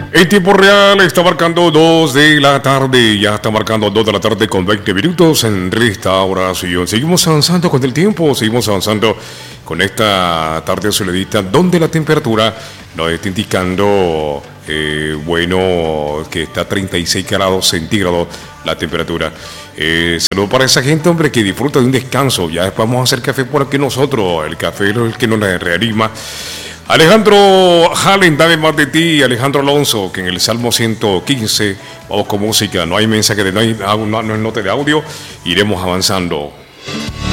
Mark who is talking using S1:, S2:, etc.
S1: En tiempo real está marcando 2 de la tarde, ya está marcando 2 de la tarde con 20 minutos en restauración. Seguimos avanzando con el tiempo, seguimos avanzando con esta tarde soledita, donde la temperatura nos está indicando, bueno, que está a 36 grados centígrados la temperatura. Saludo para esa gente, hombre, que disfruta de un descanso. Ya después vamos a hacer café por aquí nosotros, el café es el que nos reanima. Alejandro Hallen, dame más de ti, Alejandro Alonso, que en el Salmo 115, vamos con música, no hay mensaje, no hay nota de audio, iremos avanzando.